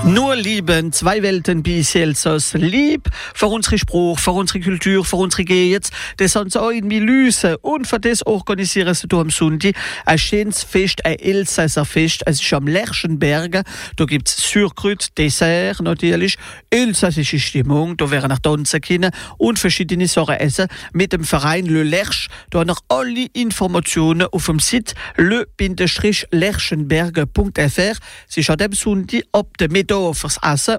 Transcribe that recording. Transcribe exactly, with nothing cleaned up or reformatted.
Nur lieben, zwei Welten bis Elsass. Lieb für unsere Sprache, für unsere Kultur, für unsere Gegend. Das haben sie auch irgendwie lösen. Und für das organisieren sie hier am Sonntag ein schönes Fest, ein Elsasser Fest. Es ist am Lerchenberg. Da gibt es Surkrüt, Dessert natürlich, elsassische Stimmung. Da werden auch tanzen können und verschiedene Sachen essen. Mit dem Verein Le Lerche. Da haben noch alle Informationen auf dem Site le Lerchenberg punkt f r. Sie ist an dem Sonntag ab der Mittag fürs Essen